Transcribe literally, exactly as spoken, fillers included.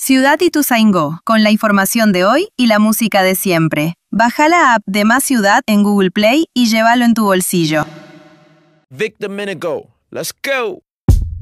Ciudad Ituzaingó, con la información de hoy y la música de siempre. Baja la app de Más Ciudad en Google Play y llévalo en tu bolsillo. Vic Domenico, let's go.